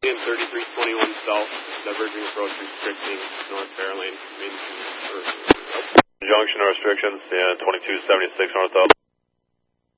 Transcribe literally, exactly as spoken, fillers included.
K M thirty-three twenty-one south, diverging approach restricting north Fairlane. Main, or, oh. Junction restrictions, yeah, twenty-two seventy-six north south.